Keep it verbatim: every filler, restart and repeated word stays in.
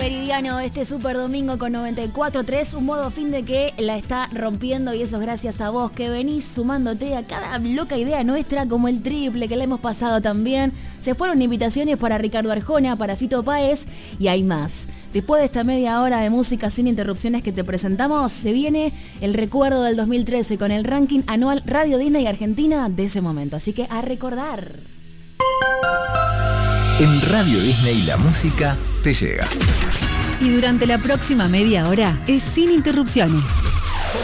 meridiano este super domingo con noventa y cuatro punto tres, un modo fin de que la está rompiendo y eso es gracias a vos que venís sumándote a cada loca idea nuestra, como el triple que le hemos pasado también. Se fueron invitaciones para Ricardo Arjona, para Fito Páez y hay más. Después de esta media hora de música sin interrupciones que te presentamos, se viene el recuerdo del dos mil trece con el ranking anual Radio Disney Argentina de ese momento. Así que a recordar. En Radio Disney la música te llega. Y durante la próxima media hora es sin interrupciones.